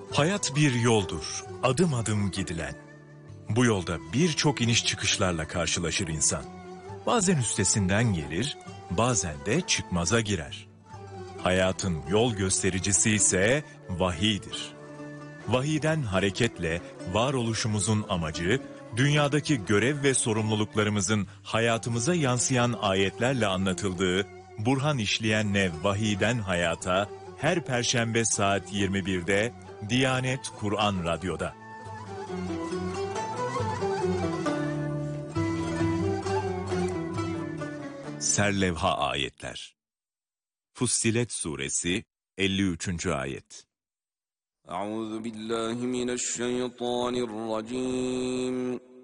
Hayat bir yoldur, adım adım gidilen. Bu yolda birçok iniş çıkışlarla karşılaşır insan. Bazen üstesinden gelir, bazen de çıkmaza girer. Hayatın yol göstericisi ise vahiydir. Vahiyden hareketle varoluşumuzun amacı, dünyadaki görev ve sorumluluklarımızın hayatımıza yansıyan ayetlerle anlatıldığı Burhan İşleyen'le Vahiyden Hayata her Perşembe saat 21'de Diyanet Kur'an Radyo'da. Serlevha Ayetler. Fussilet Suresi 53. Ayet. Euzu billahi mineşşeytanirracim.